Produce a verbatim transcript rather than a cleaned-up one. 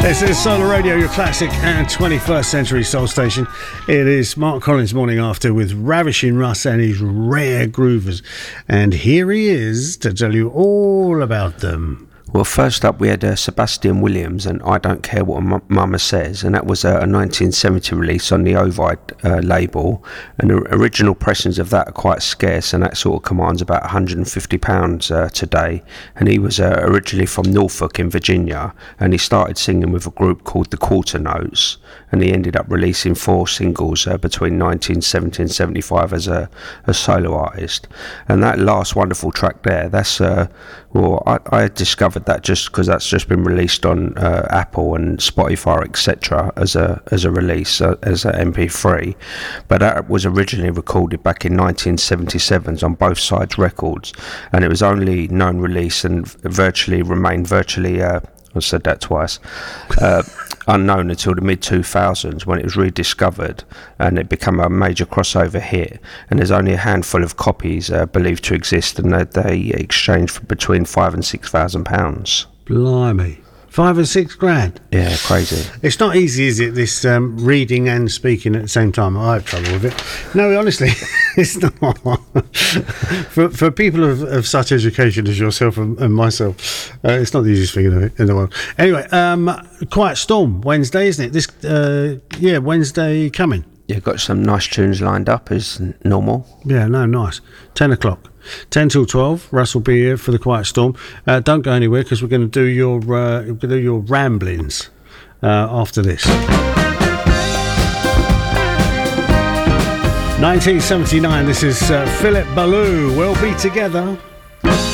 This is Solar Radio, your classic and twenty-first century soul station. It is Mark Collins morning after with Ravishing Russ and his rare groovers. And here he is to tell you all about them. Well, first up we had uh, Sebastian Williams and I Don't Care What M- Mama Says, and that was uh, a nineteen seventy release on the Ovid uh, label, and the original pressings of that are quite scarce, and that sort of commands about one hundred fifty pounds uh, today. And he was uh, originally from Norfolk in Virginia, and he started singing with a group called the Quarter Notes, and he ended up releasing four singles uh, between nineteen seventy and seventy-five as a, a solo artist. And that last wonderful track there, that's uh, well, I, I discovered that just because that's just been released on uh, Apple and Spotify, et cetera, as a as a release uh, as an M P three. But that was originally recorded back in nineteen seventy-seven on Both Sides Records, and it was only known release and virtually remained virtually. Uh, I said that twice. Uh, unknown until the mid two thousands when it was rediscovered and it became a major crossover hit, and there's only a handful of copies uh, believed to exist, and they, they exchange for between five and six thousand pounds. Blimey. Five or six grand. Yeah, crazy. It's not easy, is it, this um, reading and speaking at the same time? I have trouble with it. No, honestly, it's not. for for people of, of such education as yourself and, and myself, uh, it's not the easiest thing in the, in the world. Anyway, um, Quiet Storm, Wednesday, isn't it? This, uh, yeah, Wednesday coming. Yeah, got some nice tunes lined up as normal. Yeah, no, nice. ten o'clock. ten till twelve, Russ will be here for the Quiet Storm. Uh, don't go anywhere because we're going to do your uh, we're going to do your ramblings uh, after this. nineteen seventy-nine, this is uh, Philip Ballou, We'll Be Together.